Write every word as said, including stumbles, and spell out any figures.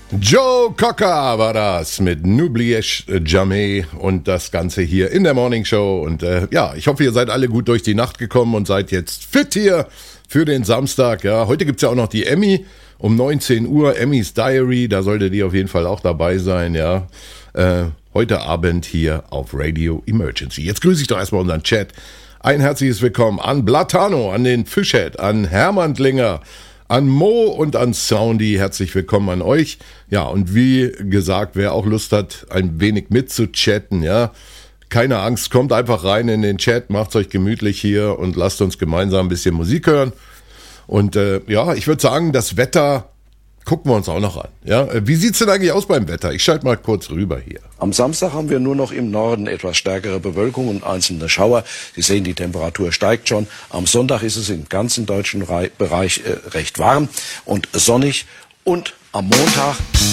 Joe Cocker war das mit N'oubliez jamais und das Ganze hier in der Morning Show. Und äh, ja, ich hoffe, ihr seid alle gut durch die Nacht gekommen und seid jetzt fit hier für den Samstag. Ja, heute gibt's ja auch noch die Emmy um neunzehn Uhr, Emmys Diary, da solltet ihr auf jeden Fall auch dabei sein, ja. Äh, heute Abend hier auf Radio Emergency. Jetzt grüße ich doch erstmal unseren Chat. Ein herzliches Willkommen an Blatano, an den Fischhead, an Hermann Klinger, an Mo und an Soundy. Herzlich willkommen an euch. Ja, und wie gesagt, wer auch Lust hat, ein wenig mitzuchatten, ja, keine Angst, kommt einfach rein in den Chat, macht's euch gemütlich hier und lasst uns gemeinsam ein bisschen Musik hören. Und äh, ja, ich würde sagen, das Wetter gucken wir uns auch noch an. Ja, wie sieht's denn eigentlich aus beim Wetter? Ich schalte mal kurz rüber hier. Am Samstag haben wir nur noch im Norden etwas stärkere Bewölkung und einzelne Schauer. Sie sehen, die Temperatur steigt schon. Am Sonntag ist es im ganzen deutschen Bereich äh, recht warm und sonnig. Und am Montag